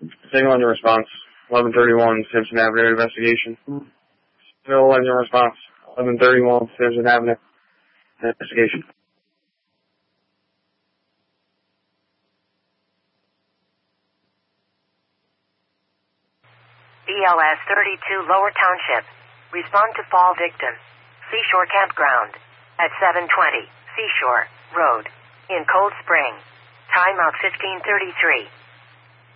Signal engine response. 1131 Simpson Avenue investigation. Signal engine response. 1131 Simpson Avenue investigation. BLS 32 Lower Township. Respond to fall victim. Seashore Campground. At 720 Seashore Road. In Cold Spring. Timeout 1533.